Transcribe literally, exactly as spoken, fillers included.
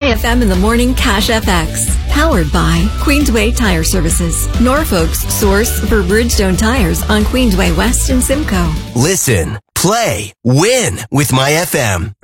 F M in the Morning Cash F X. Powered by Queensway Tire Services, Norfolk's source for Bridgestone tires on Queensway West in Simcoe. Listen, play, win with My F M.